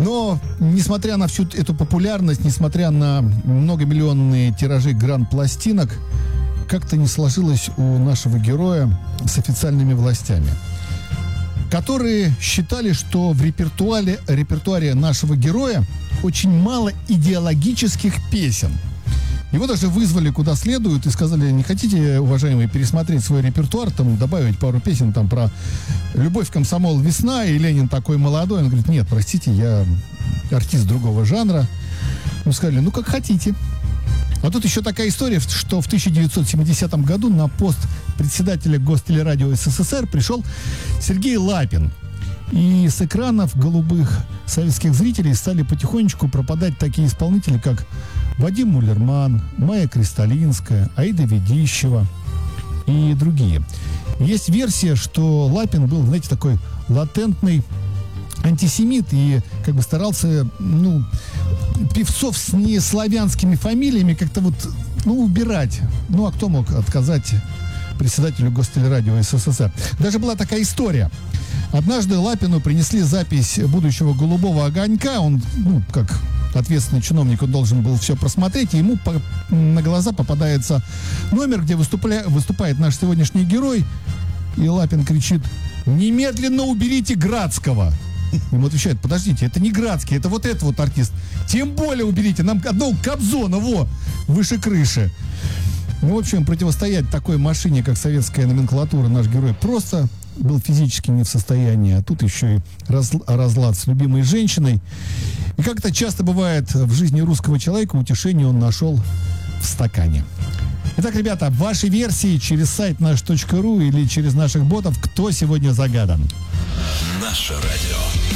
Но, несмотря на всю эту популярность, несмотря на многомиллионные тиражи гранд-пластинок, как-то не сложилось у нашего героя с официальными властями, которые считали, что в репертуаре нашего героя очень мало идеологических песен. Его даже вызвали куда следует и сказали: не хотите, уважаемые, пересмотреть свой репертуар, там добавить пару песен там про «Любовь, комсомол, весна» и «Ленин такой молодой». Он говорит: нет, простите, я артист другого жанра. Мы сказали: ну, как хотите. А тут еще такая история, что в 1970 году на пост председателя Гостелерадио СССР пришел Сергей Лапин. И с экранов голубых советских зрителей стали потихонечку пропадать такие исполнители, как Вадим Муллерман, Майя Кристалинская, Аида Ведищева и другие. Есть версия, что Лапин был, знаете, такой латентный антисемит и как бы старался, певцов с неславянскими фамилиями как-то убирать. Ну, а кто мог отказать председателю Гостелерадио СССР? Даже была такая история. Однажды Лапину принесли запись будущего «Голубого огонька». Он, как ответственный чиновник, он должен был все просмотреть, и ему на глаза попадается номер, где выступает наш сегодняшний герой, и Лапин кричит: «Немедленно уберите Градского!» Ему отвечают: подождите, это не Градский, это вот этот вот артист. Тем более уберите, нам одного Кобзона, выше крыши. В общем, противостоять такой машине, как советская номенклатура, наш герой просто был физически не в состоянии. А тут еще и разлад с любимой женщиной. И как это часто бывает в жизни русского человека, утешение он нашел в стакане. Итак, ребята, ваши версии через сайт наш.ру или через наших ботов: кто сегодня загадан? Наше радио.